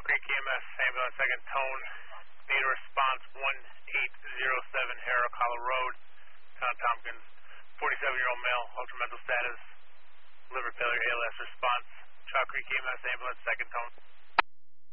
Creek EMS ambulance, second tone. Need a response 1807 Harrow Hollow Road, Town of Tompkins. 47-year-old male, ultra mental status, liver failure, ALS response. Creek EMS ambulance, second tone.